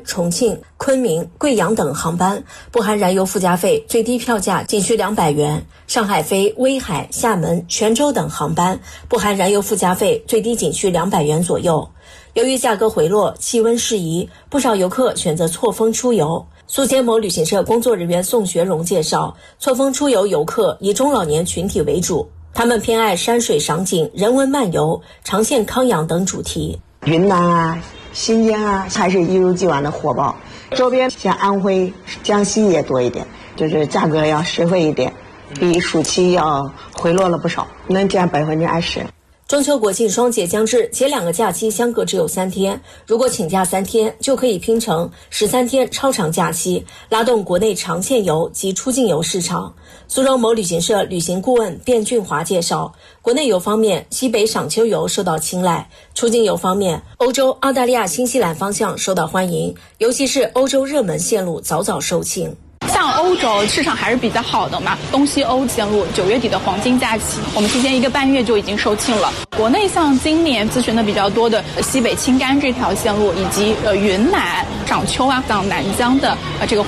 重庆、昆明、贵阳等航班不含燃油附加费，最低票价仅需200元；上海飞威海、厦门、泉州等航班不含燃油附加费，最低仅需200元左右。由于价格回落，气温适宜，不少游客选择错峰出游。宿迁某旅行社工作人员宋学荣介绍，错峰出游游客以中老年群体为主，他们偏爱山水赏景、人文漫游、长线康养等主题。 云南啊、新疆啊，还是一如既往的火爆。周边像安徽、江西也多一点，就是价格要实惠一点，比暑期要回落了不少，能降20%。 中秋国庆双节将至，且2个假期相隔只有3天，如果请假3天，就可以拼成13天超长假期，拉动国内长线游及出境游市场。苏州某旅行社旅行顾问卞俊华介绍，国内游方面，西北赏秋游受到青睐；出境游方面，欧洲、澳大利亚、新西兰方向受到欢迎，尤其是欧洲热门线路早早售罄。 像欧洲市场还是比较好的嘛，东西欧线路9月底的黄金假期，我们提前1个半月就已经售罄了。国内像今年咨询的比较多的西北青甘这条线路，以及云南赏秋啊，像南疆的这个